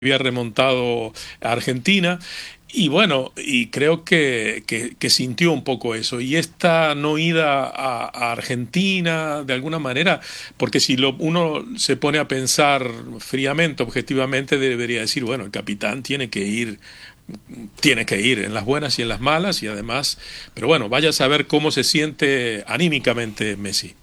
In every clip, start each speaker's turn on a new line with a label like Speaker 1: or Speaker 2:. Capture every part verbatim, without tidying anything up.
Speaker 1: había remontado a Argentina. Y bueno, y creo que, que, que sintió un poco eso. Y esta no ida a, a Argentina, de alguna manera, porque si lo, uno se pone a pensar fríamente, objetivamente, debería decir, bueno, el capitán tiene que ir, tiene que ir en las buenas y en las malas, y además, pero bueno, vaya a saber cómo se siente anímicamente Messi.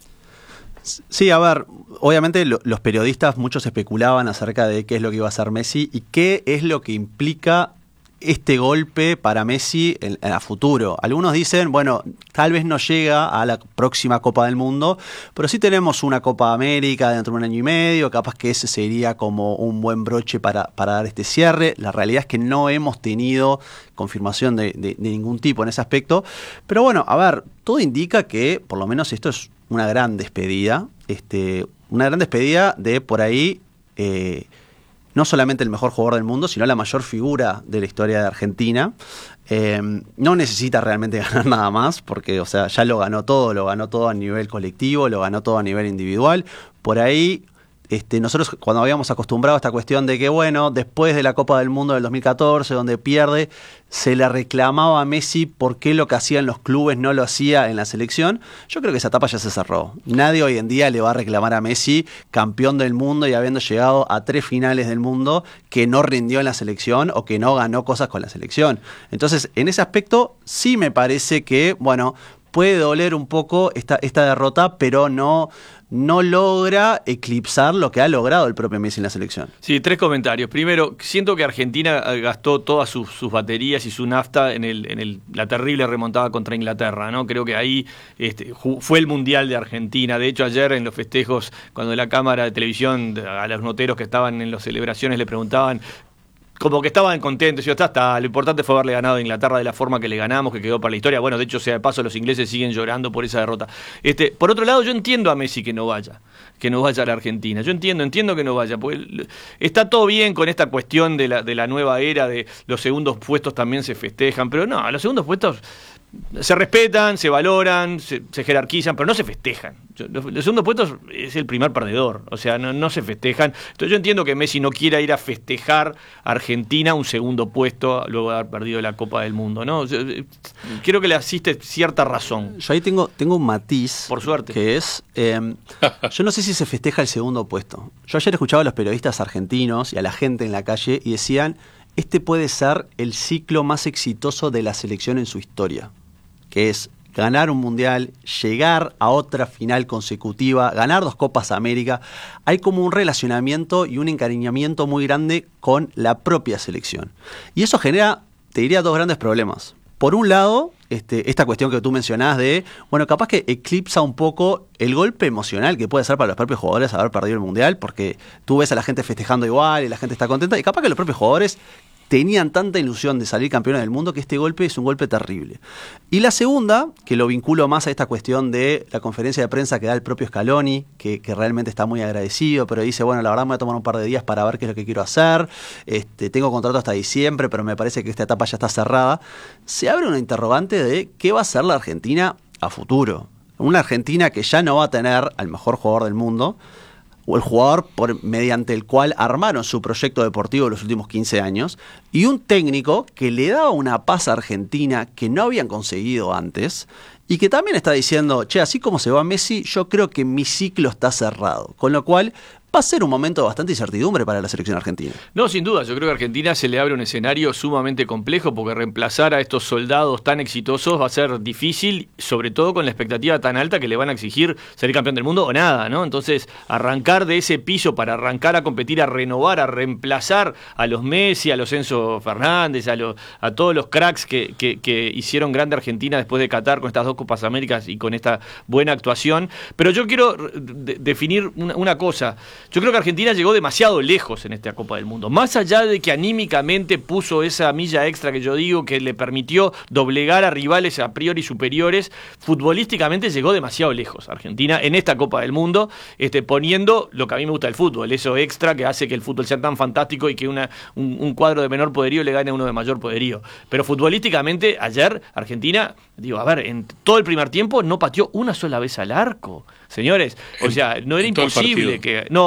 Speaker 2: Sí, a ver, obviamente lo, los periodistas muchos especulaban acerca de qué es lo que iba a hacer Messi y qué es lo que implica este golpe para Messi en, en a futuro. Algunos dicen, bueno, tal vez no llega a la próxima Copa del Mundo, pero sí tenemos una Copa América dentro de un año y medio, capaz que ese sería como un buen broche para, para dar este cierre. La realidad es que no hemos tenido confirmación de, de, de ningún tipo en ese aspecto, pero bueno, a ver, todo indica que por lo menos esto es una gran despedida, este, una gran despedida de por ahí... Eh, no solamente el mejor jugador del mundo, sino la mayor figura de la historia de Argentina. Eh, no necesita realmente ganar nada más, porque o sea, ya lo ganó todo, lo ganó todo a nivel colectivo, lo ganó todo a nivel individual. Por ahí, este, nosotros cuando habíamos acostumbrado a esta cuestión de que, bueno, después de la Copa del Mundo del dos mil catorce, donde pierde, se le reclamaba a Messi por qué lo que hacía en los clubes no lo hacía en la selección. Yo creo que esa etapa ya se cerró. Nadie hoy en día le va a reclamar a Messi, campeón del mundo y habiendo llegado a tres finales del mundo, que no rindió en la selección o que no ganó cosas con la selección. Entonces, en ese aspecto, sí me parece que, bueno, puede doler un poco esta, esta derrota, pero no... no logra eclipsar lo que ha logrado el propio Messi en la selección.
Speaker 3: Sí, tres comentarios. Primero, siento que Argentina gastó todas sus, sus baterías y su nafta en, el, en el, la terrible remontada contra Inglaterra, ¿no? Creo que ahí este, fue el Mundial de Argentina. De hecho, ayer en los festejos, cuando la cámara de televisión, a los noteros que estaban en las celebraciones le preguntaban, como que estaban contentos, yo, está, está, lo importante fue haberle ganado a Inglaterra de la forma que le ganamos, que quedó para la historia. Bueno, de hecho, sea de paso, los ingleses siguen llorando por esa derrota. Este, por otro lado, yo entiendo a Messi que no vaya, que no vaya a la Argentina. Yo entiendo, entiendo que no vaya, porque está todo bien con esta cuestión de la, de la nueva era, de los segundos puestos también se festejan, pero no, los segundos puestos se respetan, se valoran, se, se jerarquizan, pero no se festejan. Los, los segundos puestos es el primer perdedor, o sea, no, no se festejan. Entonces yo entiendo que Messi no quiera ir a festejar a Argentina un segundo puesto luego de haber perdido la Copa del Mundo, ¿no? Yo, creo que le asiste cierta razón.
Speaker 2: Yo ahí tengo, tengo un matiz,
Speaker 3: por suerte,
Speaker 2: que es, eh, yo no sé si se festeja el segundo puesto. Yo ayer escuchaba a los periodistas argentinos y a la gente en la calle y decían, este puede ser el ciclo más exitoso de la selección en su historia, que es ganar un mundial, llegar a otra final consecutiva, ganar dos Copas América. Hay como un relacionamiento y un encariñamiento muy grande con la propia selección. Y eso genera, te diría, dos grandes problemas. Por un lado, este, esta cuestión que tú mencionás de, bueno, capaz que eclipsa un poco el golpe emocional que puede ser para los propios jugadores haber perdido el mundial, porque tú ves a la gente festejando igual y la gente está contenta, y capaz que los propios jugadores tenían tanta ilusión de salir campeones del mundo que este golpe es un golpe terrible. Y la segunda, que lo vinculo más a esta cuestión de la conferencia de prensa que da el propio Scaloni, que, que realmente está muy agradecido, pero dice, bueno, la verdad me voy a tomar un par de días para ver qué es lo que quiero hacer, este, tengo contrato hasta diciembre, pero me parece que esta etapa ya está cerrada. Se abre una interrogante de qué va a ser la Argentina a futuro. Una Argentina que ya no va a tener al mejor jugador del mundo, o el jugador por, mediante el cual armaron su proyecto deportivo los últimos quince años, y un técnico que le daba una paz a Argentina que no habían conseguido antes, y que también está diciendo, che, así como se va Messi, yo creo que mi ciclo está cerrado. Con lo cual va a ser un momento de bastante incertidumbre para la selección argentina.
Speaker 3: No, sin duda, yo creo que a Argentina se le abre un escenario sumamente complejo, porque reemplazar a estos soldados tan exitosos va a ser difícil, sobre todo con la expectativa tan alta que le van a exigir ser campeón del mundo o nada, ¿no? Entonces, arrancar de ese piso para arrancar a competir, a renovar, a reemplazar a los Messi, a los Enzo Fernández, a, los, a todos los cracks que, que, que hicieron grande Argentina después de Qatar con estas dos Copas Américas y con esta buena actuación. Pero yo quiero de- definir una, una cosa. Yo creo que Argentina llegó demasiado lejos en esta Copa del Mundo. Más allá de que anímicamente puso esa milla extra que yo digo, que le permitió doblegar a rivales a priori superiores, futbolísticamente llegó demasiado lejos Argentina en esta Copa del Mundo, este, poniendo lo que a mí me gusta del fútbol, eso extra que hace que el fútbol sea tan fantástico y que una, un, un cuadro de menor poderío le gane a uno de mayor poderío. Pero futbolísticamente, ayer Argentina, digo, a ver, en todo el primer tiempo no pateó una sola vez al arco. Señores, o sea, no era imposible que... No,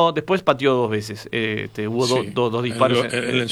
Speaker 3: No, después pateó dos veces. Eh, este, hubo
Speaker 1: Sí,
Speaker 3: do, do, dos disparos.
Speaker 1: en, lo, en, en